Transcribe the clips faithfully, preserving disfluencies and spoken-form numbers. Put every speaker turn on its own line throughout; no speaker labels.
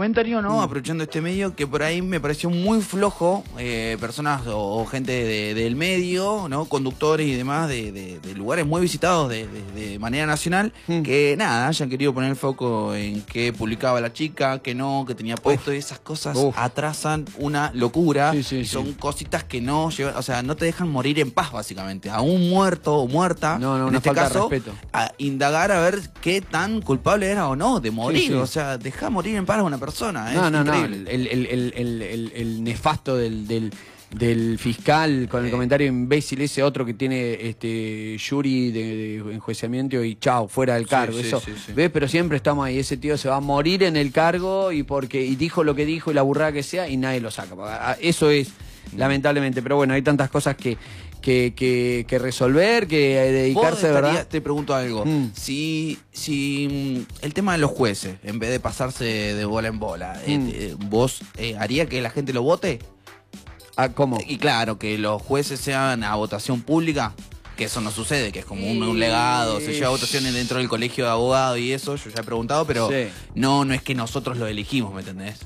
comentario, ¿no?
Mm.
Aprovechando este medio, que por ahí me pareció muy flojo, eh, personas o, o gente de, del medio, ¿no? Conductores y demás de, de, de lugares muy visitados de, de, de manera nacional, mm. que nada, hayan querido poner el foco en que publicaba la chica, que no, que tenía puesto, Uf. y esas cosas Uf. atrasan una locura.
Sí, sí,
y son
sí.
cositas que no llevan, o sea, no te dejan morir en paz, básicamente. A un muerto o muerta,
no, no,
en este caso,
de respeto.
a indagar a ver qué tan culpable era o no de morir. Sí, sí. O sea, deja morir en paz a una persona.
No,
es
no,
increíble.
no. El, el, el, el, el, el nefasto del, del, del fiscal con el eh. comentario imbécil, ese otro que tiene este jury de, de enjuiciamiento y chao, fuera del cargo. Sí, Eso, sí, sí, sí. ¿Ves? Pero siempre estamos ahí. Ese tío se va a morir en el cargo y porque y dijo lo que dijo y la burrada que sea y nadie lo saca. Eso es, mm. lamentablemente. Pero bueno, hay tantas cosas que. Que, que, que resolver, que dedicarse,
¿Vos
¿verdad?
Te pregunto algo. Mm. Si, si el tema de los jueces, en vez de pasarse de bola en bola, mm. eh, ¿vos eh, haría que la gente lo vote?
Ah, ¿cómo?
Y claro, que los jueces sean a votación pública, que eso no sucede, que es como un, un legado, se lleva votaciones dentro del colegio de abogados y eso, yo ya he preguntado, pero sí. no, no es que nosotros lo elegimos, ¿me entendés?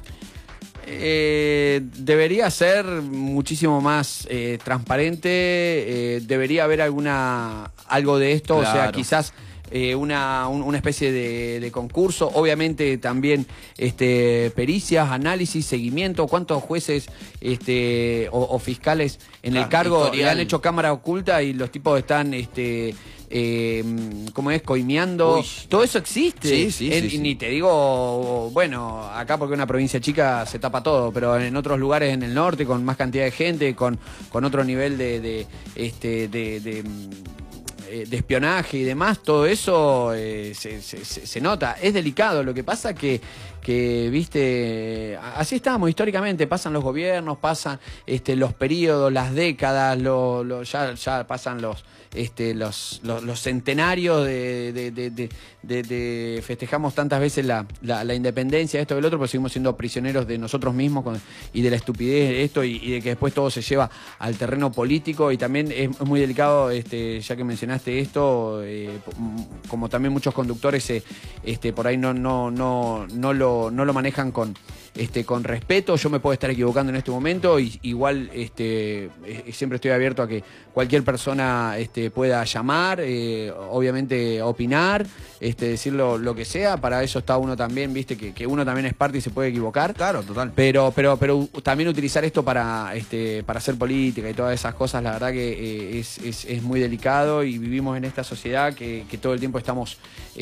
Eh, debería ser muchísimo más eh, transparente, eh, debería haber alguna algo de esto, claro. O sea, quizás eh, una, un, una especie de, de concurso, obviamente también este, pericias, análisis, seguimiento, cuántos jueces este, o, o fiscales en claro, el cargo historial. Le han hecho cámara oculta y los tipos están... Este, Eh, ¿cómo es? Coimeando. Uy. Todo eso existe.
Sí, sí,
en,
sí,
y
sí.
ni te digo, bueno, acá porque es una provincia chica se tapa todo, pero en otros lugares en el norte, con más cantidad de gente, con, con otro nivel de, de, este, de, de, de, de espionaje y demás, todo eso eh, se, se, se nota. Es delicado. Lo que pasa que que, viste, así estamos históricamente, pasan los gobiernos, pasan este, los periodos, las décadas, lo, lo, ya, ya pasan los, este, los, los, los centenarios de, de, de, de, de, de festejamos tantas veces la, la, la independencia, esto y el otro, pero seguimos siendo prisioneros de nosotros mismos con, y de la estupidez de esto y, y de que después todo se lleva al terreno político y también es, es muy delicado, este, ya que mencionaste esto, eh, como también muchos conductores eh, este, por ahí no, no, no, no lo no lo manejan con, este, con respeto. Yo me puedo estar equivocando en este momento y igual este, eh, siempre estoy abierto a que cualquier persona este, pueda llamar, eh, obviamente opinar, este, decir lo, lo que sea. Para eso está uno también, viste, que, que uno también es parte y se puede equivocar.
Claro, total.
Pero, pero, pero también utilizar esto para, este, para hacer política y todas esas cosas, la verdad que eh, es, es, es muy delicado y vivimos en esta sociedad que, que todo el tiempo estamos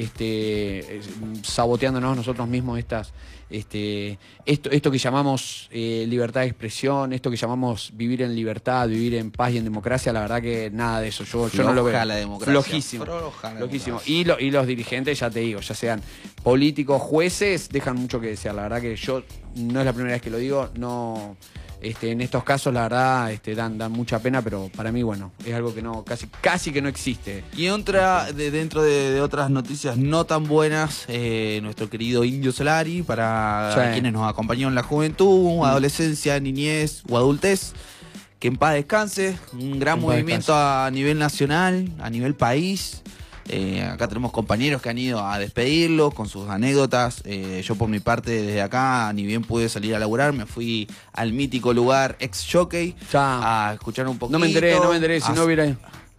este, saboteándonos nosotros mismos estas Este, esto, esto que llamamos eh, libertad de expresión, esto que llamamos vivir en libertad, vivir en paz y en democracia, la verdad que nada de eso, yo, yo no lo veo.
La democracia.
Flojísimo. Flojísimo. Y, lo, y los dirigentes, ya te digo, ya sean políticos, jueces, dejan mucho que desear. La verdad que yo, no es la primera vez que lo digo, no... Este, en estos casos, la verdad, este, dan, dan mucha pena, pero para mí, bueno, es algo que no, casi, casi que no existe.
Y otra, de, dentro de, de otras noticias no tan buenas, eh, nuestro querido Indio Solari, para sí. quienes nos acompañaron en la juventud, adolescencia, niñez o adultez, que en paz descanse, un gran movimiento a nivel nacional, a nivel país. Eh, acá tenemos compañeros que han ido a despedirlo con sus anécdotas. Eh, yo por mi parte desde acá, ni bien pude salir a laburar, me fui al mítico lugar ex Jockey a escuchar un poquito.
No me enteré, no me enteré, si no hubiera...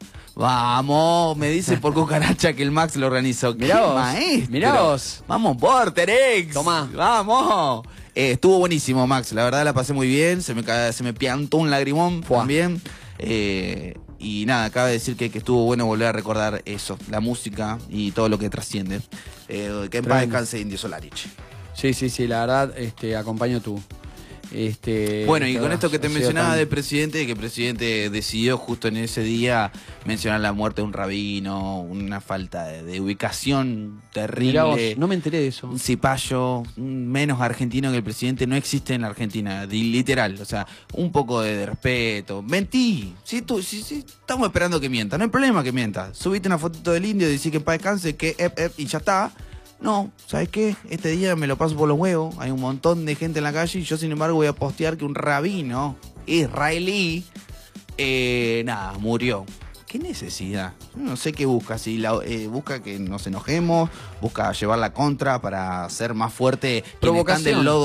Vamos, me dice por cucaracha que el Max lo organizó.
Mirá vos,
maestro.
Mirá vos.
Vamos, Porterex.
Tomá.
Vamos. Eh, estuvo buenísimo, Max. La verdad la pasé muy bien. Se me, se me piantó un lagrimón Fua. también. Eh, y nada, cabe decir que, que estuvo bueno volver a recordar eso, la música y todo lo que trasciende. Eh, que en paz descanse Indio Solari.
Sí, sí, sí, la verdad, este, acompaño tú. Este,
bueno, y con esto que te mencionaba tan... del presidente, que el presidente decidió justo en ese día mencionar la muerte de un rabino, una falta de, de ubicación terrible.
Vos, no me enteré de eso.
Un cipayo, menos argentino que el presidente, no existe en la Argentina, literal. O sea, un poco de, de respeto. Mentí. Si tú, si, si, estamos esperando que mienta, no hay problema que mienta. Subiste una fotito del indio, decís que en paz descanse, que ep, ep, y ya está. No, ¿sabes qué? Este día me lo paso por los huevos, hay un montón de gente en la calle y yo sin embargo voy a postear que un rabino israelí, eh, nada, murió. ¿Qué necesidad? No sé qué busca, si la, eh, busca que nos enojemos, busca llevar la contra para ser más fuerte,
provocación.
Del lodo